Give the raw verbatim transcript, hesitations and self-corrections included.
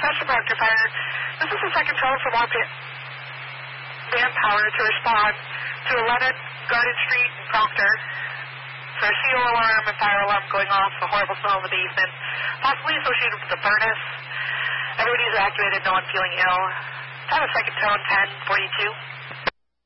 Professor Proctor Fire. This is the second tone from our manpower to respond to eleven Garden Street in Proctor for a C O alarm and fire alarm going off, a horrible smell in the basement, possibly associated with the furnace. Everybody's evacuated, no one feeling ill. Have a second tone, ten forty-two.